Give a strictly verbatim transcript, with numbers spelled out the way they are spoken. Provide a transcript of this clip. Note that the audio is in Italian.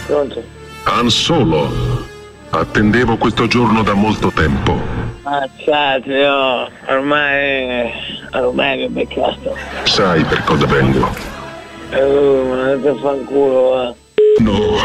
Pronto? Han Solo. Attendevo questo giorno da molto tempo. Ammazzate, oh. Ormai... ormai che beccato. Sai per cosa vengo? Oh, ma andate a fanculo, va. No.